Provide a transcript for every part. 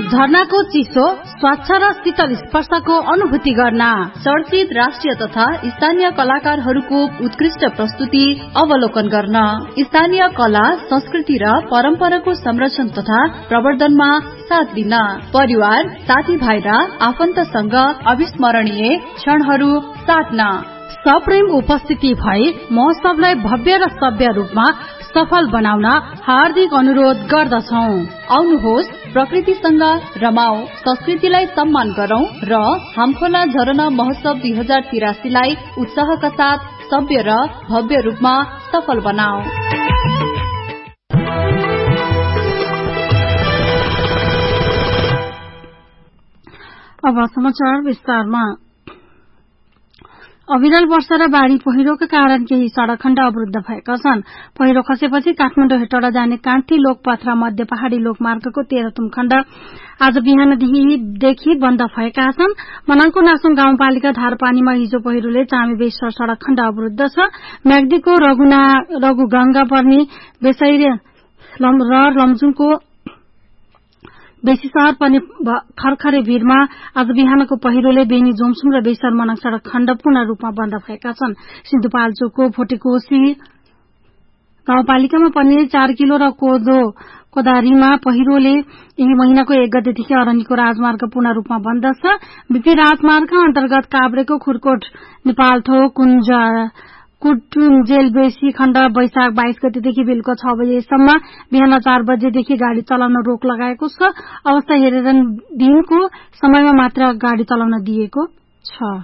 झरनाको चिसो स्वच्छ र शीतल स्पर्शको अनुभूति गर्न, चर्चित राष्ट्रिय तथा स्थानीय कलाकारहरूको उत्कृष्ट प्रस्तुति अवलोकन गर्न, स्थानीय कला संस्कृति र परम्पराको संरक्षण तथा प्रवर्धनमा साथ दिन, परिवार साथीभाइ र आफन्तसँग अविस्मरणीय क्षणहरू साट्न, सप्रेम उपस्थिति भई महोत्सवलाई भव्य र सभ्य रूपमा सफल बनाउन हार्दिक अनुरोध गर्दछौं। आउनुहोस्, प्रकृतिसँग रमाऊ, संस्कृतिलाई सम्मान गरौं र हामखोला झरना महोत्सव 2083 लाई उत्साहका साथ सभ्य र भव्य रूपमा सफल बनाऊ। अब समाचार विस्तारमा। अविरल वर्षा र बाढ़ी पहिरोका कारण केही सड़क खण्ड अवरुद्ध भएका छन्। पहिरो खसेपछि काठमाडौँ हेटौडा जाने कान्ती लोकपथ र मध्य पहाड़ी लोकमार्गको तेह्रथुम खण्ड आज बिहानदेखि बन्द भएका छन्। मनाङको नासुङ गाउँपालिका धारपानीमा हिजो पहिरोले चामे बेसर सड़क खण्ड अवरुद्ध छ। म्याग्दीको रघुगंगा पर्ने बेसैरे र लमजुङको बेसी शहर पर्ने खरखरे भीरमा आज बिहानको पहिरोले बेनी जोमसुम र बेसर मनाङ सड़क खण्ड पूर्ण रूपमा बन्द भएका छन्। सिन्धुपाल्चोकको भोटेकोशी गाउँपालिकामा पर्ने 4 किलो र कोदारीमा पहिरोले यही महिनाको 1 गतेदेखि अरनीको राजमार्ग पूर्ण रूपमा बन्द छ। बीपी राजमार्ग अन्तर्गत काभ्रेको खुरकोट नेपालथो कुटुन्जेल बेसी खण्ड वैशाख 22 गतेदेखि बेलुका 6 बजेसम्म बिहान 4 बजेदेखि गाड़ी चलाउन रोक लगाएको छ। अवस्था हेरेर दिनको समयमा मात्र गाड़ी चलाउन दिएको छ।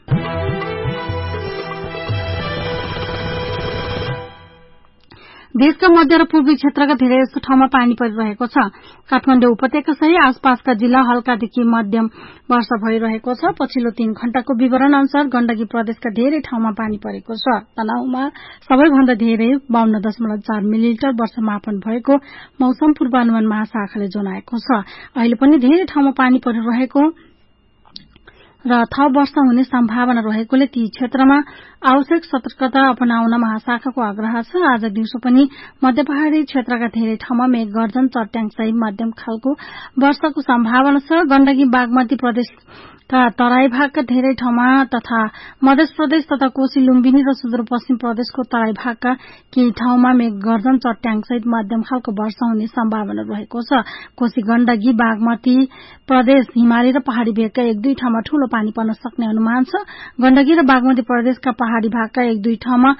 देशका मध्य र पूर्वी क्षेत्रका धेरै जस्तो ठाउँमा पानी परिरहेको छ। काठमाडौँ उपत्यका सहित आसपासका जिल्ला हल्कादेखि मध्यम वर्षा भइरहेको छ। पछिल्लो 3 घण्टाको विवरण अनुसार गण्डकी प्रदेशका धेरै ठाउँमा पानी परेको छ। तनहुँमा सबैभन्दा धेरै 52.4 मिलिमिटर वर्षा मापन भएको मौसम पूर्वानुमान महाशाखाले जनाएको छ। अहिले पनि धेरै ठाउँमा पानी परिरहेको र थप वर्षा हुने सम्भावना रहेकोले ती क्षेत्रमा आवश्यक सतर्कता अपनाउन महाशाखाको आग्रह छ। आज दिउँसो पनि मध्य पहाड़ी क्षेत्रका धेरै ठाउँमा मेघ गर्जन चट्याङ सहित मध्यम खालको वर्षाको सम्भावना छ। गण्डकी बागमती प्रदेशका तराई भागका धेरै ठाउँमा तथा मध्य प्रदेश तथा कोशी लुम्बिनी र सुदूरपश्चिम प्रदेशको तराई भागका केही ठाउँमा मेघ गर्जन चट्याङ सहित मध्यम खालको वर्षा हुने सम्भावना रहेको छ। कोशी गण्डकी बागमती प्रदेश हिमाली र पहाड़ी भेगका 1-2 ठाउँमा ठूलो पानी पर्न सक्ने अनुमान छ। गण्डकी र बागमती प्रदेशका पहाड़ी भागका 1-2 ठाउँमा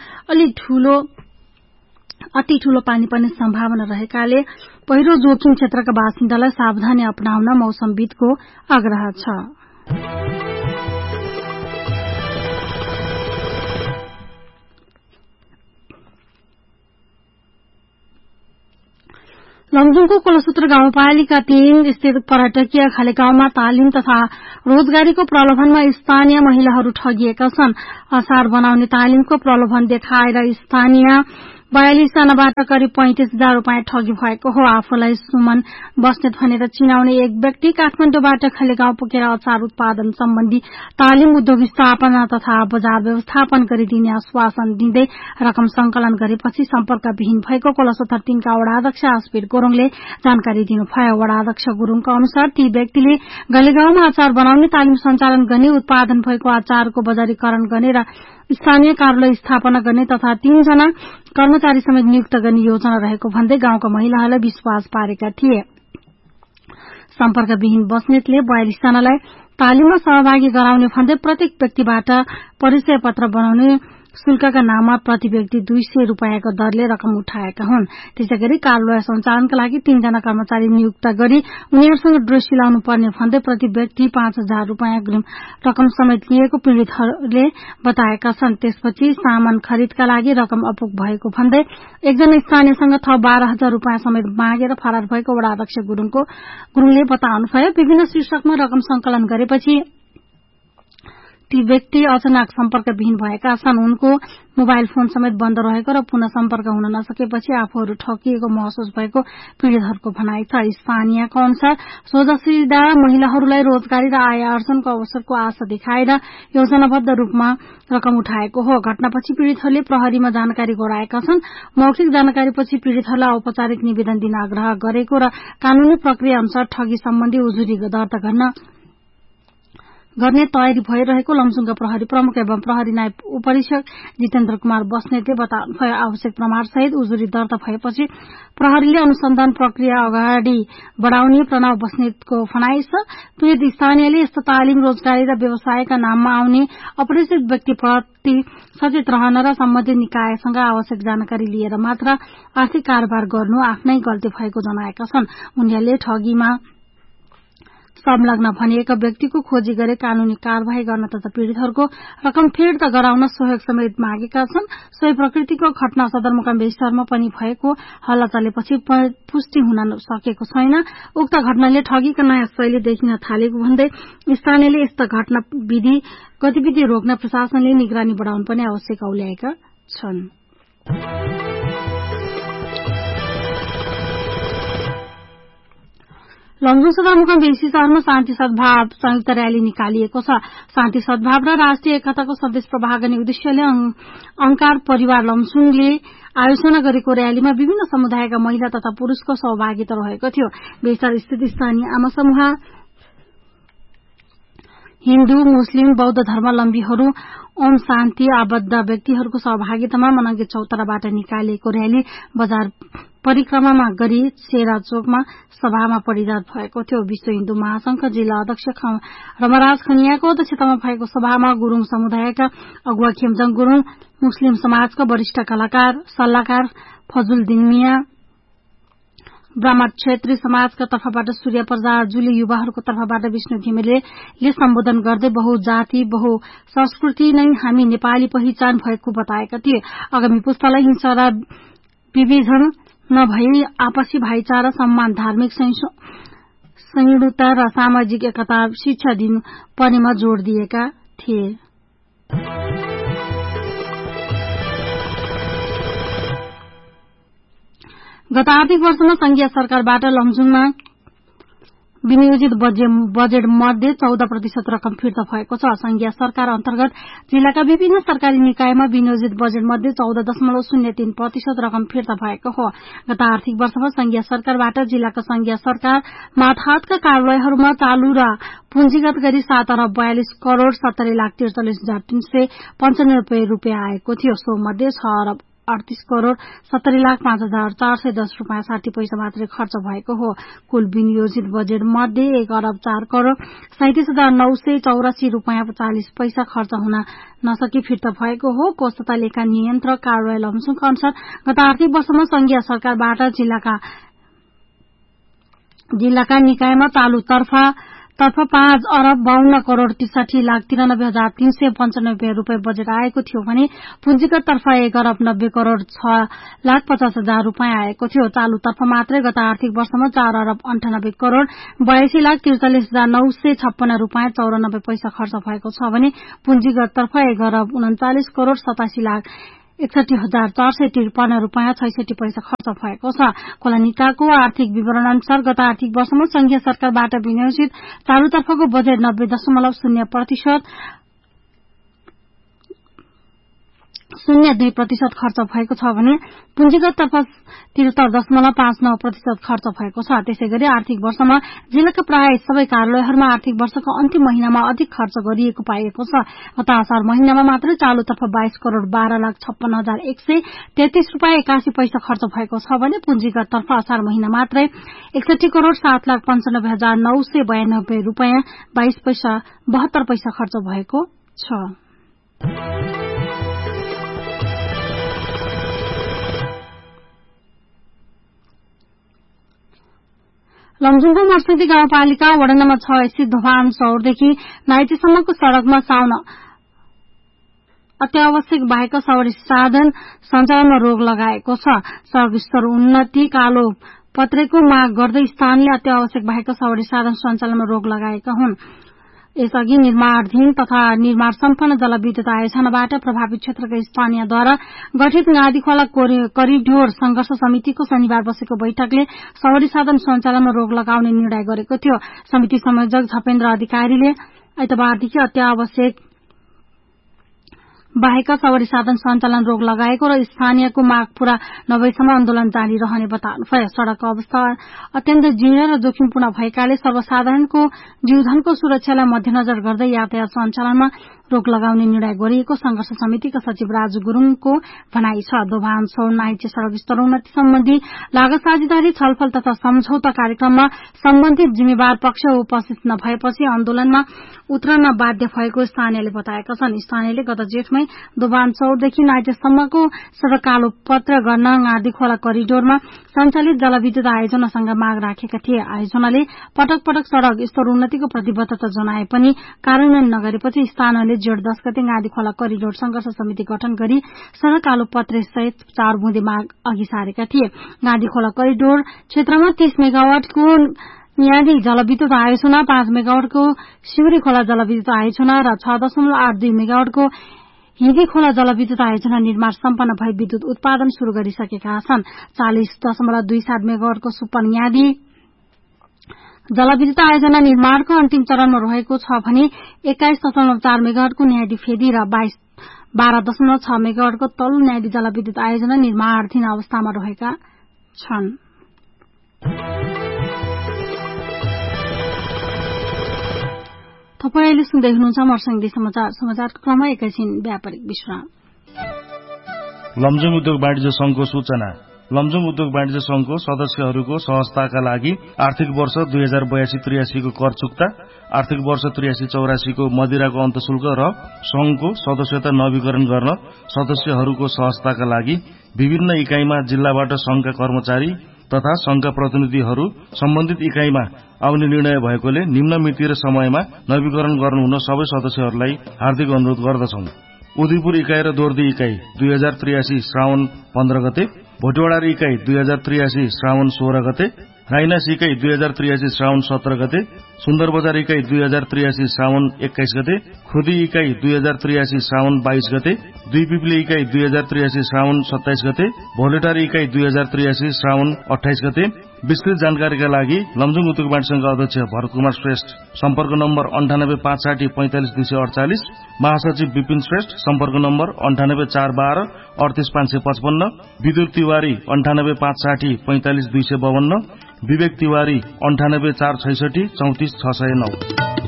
अति ठूलो पानी पर्ने सम्भावना रहेकाले पहिरो जोखिम क्षेत्रका बासिन्दालाई सावधानी अपनाउन मौसमविदको आग्रह छ। लमजुङको कोलसूत्र गाउँपालिका 3 स्थित पर्यटकीय खालेगाउँमा तालिम तथा रोजगारीको प्रलोभनमा स्थानीय महिलाहरू ठगिएका छन्। अचार बनाउने तालिमको प्रलोभन देखाएर स्थानीय 42 जनाबाट करिब 35,000 रुपियाँ ठगी भएको हो। आफूलाई सुमन बस्नेत भनेर चिनाउने एक व्यक्ति काठमाडौँबाट खालेगाउँ पुगेर अचार उत्पादन सम्बन्धी तालिम, उद्योग स्थापना तथा बजार व्यवस्थापन गरिदिने आश्वासन दिँदै रकम संकलन गरेपछि सम्पर्कविहीन भएको कोलसूत्र 3 का वडाध्यक्ष आसबीर गुरूङले जानकारी दिनुभयो। वडाध्यक्ष गुरूङका अनुसार ती व्यक्तिले गलेगाउँमा अचार बनाउने तालिम सञ्चालन गर्ने, उत्पादन भएको अचारको बजारीकरण गर्ने र स्थानीय कार्यालय स्थापना गर्ने तथा 3 जना कर्मचारी समेत नियुक्त गर्ने योजना रहेको भन्दै गाउँका महिलाहरूलाई विश्वास पारेका थिए। सम्पर्कविहीन बस्नेतले 42 जनालाई तालिममा सहभागी गराउने भन्दै प्रत्येक व्यक्तिबाट परिचय पत्र बनाउने शुल्कका नाममा प्रति व्यक्ति 200 रुपियाँको दरले रकम उठाएका हुन्। त्यसैगरी कार्यालय सञ्चालनका लागि 3 जना कर्मचारी नियुक्त गरी उनीहरूसँग ड्रेस सिलाउनु पर्ने भन्दै प्रति व्यक्ति 5,000 रुपियाँ अग्रिम रकम समेत लिएको पीड़ितहरूले बताएका छन्। त्यसपछि सामान खरिदका लागि रकम अपुग भएको भन्दै एकजना स्थानीयसँग थप 12,000 रुपियाँ समेत मागेर फरार भएको वडाध्यक्ष गुरूङले बताउनुभयो। विभिन्न शीर्षकमा रकम संकलन गरेपछि ती व्यक्ति अचानक सम्पर्कविहीन भएका छन्। उनको मोबाइल फोन समेत बन्द रहेको र पुनः सम्पर्क हुन नसकेपछि आफूहरू ठगिएको महसुस भएको पीड़ितहरूको भनाइ छ। स्थानीयको अनुसार सोझसिधा महिलाहरूलाई रोजगारी र आय आर्जनको अवसरको आशा देखाएर योजनाबद्ध रूपमा रकम उठाएको हो। घटनापछि पीड़ितहरूले प्रहरीमा जानकारी गराएका छन्। मौखिक जानकारीपछि पीड़ितहरूलाई औपचारिक निवेदन दिन आग्रह गरेको र कानूनी प्रक्रिया अनुसार ठगी सम्बन्धी उजुरी दर्ता गर्ने तयारी भइरहेको लमजुङका प्रहरी प्रमुख एवं प्रहरी नायब उपरीक्षक जितेन्द्र कुमार बस्नेतले बताउनुभयो। आवश्यक प्रमाण सहित उजुरी दर्ता भएपछि प्रहरीले अनुसन्धान प्रक्रिया अगाडि बढ़ाउने प्रणव बस्नेतको भनाइ छ। पीड़ित स्थानीयले यस्तो तालिम रोजगारी र व्यवसायका नाममा आउने अपरिचित व्यक्तिप्रति सचेत रहन र सम्बन्धित निकायसँग आवश्यक जानकारी लिएर मात्र आर्थिक कारोबार गर्नु आफ्नै गल्ती भएको जनाएका छन्। उनीहरूले ठगीमा संलग्न भनिएका व्यक्तिको खोजी गरे कानूनी कार्यवाही गर्न तथा पीड़ितहरूको रकम फिर्ता गराउन सहयोग समेत मागेका छन्। सोही प्रकृतिको घटना सदरमुकाम बेसीरमा पनि भएको हल्ला चलेपछि पुष्टि हुन सकेको छैन। उक्त घटनाले ठगीका नयाँ शैली देखिन थालेको भन्दै स्थानीयले यस्ता घटना गतिविधि रोक्न प्रशासनले निगरानी बढ़ाउनु पनि आवश्यक औल्याएका छन्। लमजुङ सदरमुकाम बेसी शहरमा शान्ति सद्भाव संयुक्त र्याली निकालिएको छ। शान्ति सद्भाव र राष्ट्रिय एकताको सन्देश प्रवाह गर्ने उद्देश्यले अंकार परिवार लमजुङले आयोजना गरेको र्यालीमा विभिन्न समुदायका महिला तथा पुरूषको सहभागिता रहेको थियो। बेसार स्थित स्थानीय आमा समूह, हिन्दू, मुस्लिम, बौद्ध धर्मावलम्बीहरू, ओम शान्ति आबद्ध व्यक्तिहरूको सहभागितामा मनङ्गे चौताराबाट निकालिएको र्याली बजार परिक्रमा गरी सेरा चोकमा सभामा परिणत भएको थियो। विश्व हिन्दू महासंघका जिल्ला अध्यक्ष रमराज खनियाको अध्यक्षतामा भएको सभामा गुरूङ समुदायका अगुवा खेमजङ गुरूङ, मुस्लिम समाजका वरिष्ठ सल्लाहकार फजुल दिनमिया, ब्राह्मण क्षेत्री समाजका तर्फबाट सूर्य प्रसाद जुली, युवाहरूको तर्फबाट विष्णु घिमिरेले सम्बोधन गर्दै बहुजाति बहुसंस्कृति नै हामी नेपाली पहिचान भएको बताएका थिए। आगामी पुस्तालाई हिंसा र विभेदन नभई आपसी भाइचारा, सम्मान, धार्मिक सहिष्णुता र सामाजिक एकता शिक्षा दिनु पर्नेमा जोड़ दिएका थिए। गत आर्थिक वर्षमा संघीय सरकारबाट लमजुङमा विनियोजित बजेट मध्ये 14% रकम फिर्ता भएको छ। संघीय सरकार अन्तर्गत जिल्लाका विभिन्न सरकारी निकायमा विनियोजित बजेट मध्ये 14.03% रकम फिर्ता भएको हो। गत आर्थिक वर्षमा संघीय सरकारबाट जिल्लाका संघीय सरकार मातहतका कार्यालयहरूमा चालू र पुँजीगत गरी 7,42,70,43,395 रुपियाँ आएको थियो। सो मध्ये 6,38,70,05,410 रुपियाँ 60 पैसा मात्रै खर्च भएको हो। कुल विनियोजित बजेट मध्ये 1,04,37,984 रुपियाँ 40 पैसा खर्च हुन नसकी फिर्ता भएको हो। कोष तथा लेखा नियन्त्रक कार्यालय लमजुङका अनुसार गत आर्थिक वर्षमा संघीय सरकारबाट जिल्लाका निकायमा चालू तर्फ 5,52,63,93,395 रुपियाँ बजेट आएको थियो भने पुँजीगत तर्फ 1,90,06,50,000 रुपियाँ आएको थियो। चालू तर्फ मात्रै गत आर्थिक वर्षमा 4,98,82,43,956 रुपियाँ 94 पैसा खर्च भएको छ भने पुँजीगत तर्फ 1,39,87,61,453 रुपियाँ 66 पैसा खर्च भएको छ। कोलानिकाको आर्थिक विवरण अनुसार गत आर्थिक वर्षमा संघीय सरकारबाट विनियोजित चालूतर्फको बजेट 90.02% खर्च भएको छ भने पुँजीगत तर्फ 73.59% खर्च भएको छ। त्यसैगरी आर्थिक वर्षमा जिल्लाका प्राय सबै कार्यालयहरूमा आर्थिक वर्षको अन्तिम महिनामा अधिक खर्च गरिएको पाइएको छ। गत असार महिनामा मात्रै चालूतर्फ 22,12,56,133 रुपियाँ 81 पैसा खर्च भएको छ भने पुँजीगत तर्फ असार महिना मात्रै 61,07,95,992 रुपियाँ 72 पैसा खर्च भएको छ। लमजुङको मर्सिदी गाउँपालिका वडा नम्बर 6 स्थित धोभान चौरदेखि नाइटीसम्मको सड़कमा साउन अत्यावश्यक बाहेक सवारी साधन सञ्चालनमा रोक लगाएको छ। सड़क स्तर उन्नति कालो पत्रेको माग गर्दै स्थानले अत्यावश्यक बाहेक सवारी साधन सञ्चालनमा रोक लगाएका हुन्। यसअघि निर्माणाधीन तथा निर्माण सम्पन्न जलविद्युत आयोजनाबाट प्रभावित क्षेत्रका स्थानीयद्वारा गठित गाधीखोला करिडोर संघर्ष समितिको शनिबार बसेको बैठकले सवारी साधन सञ्चालनमा रोक लगाउने निर्णय गरेको थियो। समिति संयोजक झपेन्द्र अधिकारीले आइतबारदेखि अत्यावश्यक बाहेक सवारी साधन सञ्चालन रोक लगाएको र स्थानीयको माग पूरा नभएसम्म आन्दोलन जारी रहने बताउनुभयो। सड़कको अवस्था अत्यन्त जीर्ण र जोखिमपूर्ण भएकाले सर्वसाधारणको जीवधनको सुरक्षालाई मध्यनजर गर्दै यातायात सञ्चालनमा रोक लगाउने निर्णय गरिएको संघर्ष समितिका सचिव राजु गुरूङको भनाई छ। दोभान सौन नाइचे सड़क स्तरोन्नति सम्बन्धी लागत साझेदारी छलफल तथा सम्झौता कार्यक्रममा सम्बन्धित जिम्मेवार पक्ष उपस्थित नभएपछि आन्दोलनमा उत्रन बाध्य भएको स्थानीयले बताएका छन्। स्थानीयले गत जेठमै दोभान चौरदेखि नाइटेसम्मको सड़क कालो पत्र गर्न गाधीखोला करिडोरमा सञ्चालित जलविद्युत आयोजनासँग माग राखेका थिए। आयोजनाले पटक पटक सड़क स्तरोन्नतिको प्रतिबद्धता जनाए पनि कार्यान्वयन नगरेपछि स्थानीयले जेठ 10 गते गाधीखोला करिडोर संघर्ष समिति गठन गरी सड़क कालो पत्र सहित 4 बुँदे माग अघि सारेका थिए। गाधीखोला करिडोर क्षेत्रमा 30 मेगावाटको मियादी जलविद्युत आयोजना, 5 मेगावाटको सिउरी खोला जलविद्युत आयोजना र 6.82 मेगावाटको हिदी खोला जलविद्युत आयोजना निर्माण सम्पन्न भई विद्युत उत्पादन शुरू गरिसकेका छन्। 40.27 मेगावाटको सुपन मियादी जलविद्युत आयोजना निर्माणको अन्तिम चरणमा रहेको छ भने 21.4 मेगावाटको न्यायादी फेदी र 12.6 मेगावाटको तल्लो न्यायादी जलविद्युत आयोजना निर्माणाधीन अवस्थामा रहेका छन्। तपाईं अहिले सुन्दै हुनुहुन्छ मर्सिङदी समाचारको क्रममा एकैछिन व्यापारिक विश्राम। लमजुङ उद्योग वाणिज्य संघको सूचना। लमजुङ उद्योग वाणिज्य संघको सदस्यहरूको सहजताका लागि आर्थिक वर्ष 2082-83 को कर चुक्ता, आर्थिक वर्ष 83-84 को मदिराको अन्तशुल्क र संघको सदस्यता नवीकरण गर्न सदस्यहरूको सहजताका लागि विभिन्न इकाइमा जिल्लाबाट संघका कर्मचारी तथा संघका प्रतिनिधिहरू सम्बन्धित इकाइमा आउने निर्णय भएकोले निम्न मिति र समयमा नवीकरण गर्नुहुन सबै सदस्यहरूलाई हार्दिक अनुरोध गर्दछौं। उदयपुर इकाइ र दोर्दी इकाइ 2083 श्रावण 15 गते, भोटेवाडा इकाइ 2083 श्रावण 16 गते, राइनास इकाइ 2083 श्रावण 17 गते, सुन्दरबजार इकाइ 2083 श्रावण 21 गते, खुदी इकाइ 2083 श्रावण 22 गते, दुई पिपली इकाइ 2083 श्रावण 27 गते, भोलेटार इकाइ 2083 श्रावण 28 गते। विस्तृत जानकारीका लागि लमजुङ उद्योग वाणिज्य संघका अध्यक्ष भरत कुमार श्रेष्ठ, सम्पर्क नम्बर 9856044548, महासचिव विपिन श्रेष्ठ, सम्पर्क नम्बर 9841238555, विदुर तिवारी 9856045252, विवेक तिवारी 9846634609।